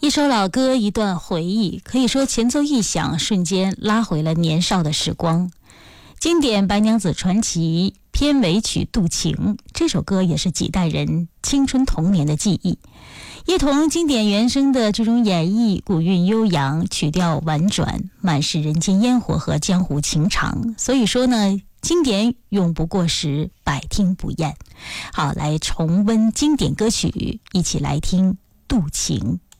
一首老歌，一段回忆，可以说前奏一响，瞬间拉回了年少的时光。经典《白娘子传奇》片尾曲《渡情》，这首歌也是几代人青春童年的记忆。一同经典原声的这种演绎，古韵悠扬，曲调婉转，满是人间烟火和江湖情长。所以说呢，经典永不过时，百听不厌。好，来重温经典歌曲，一起来听《渡情》。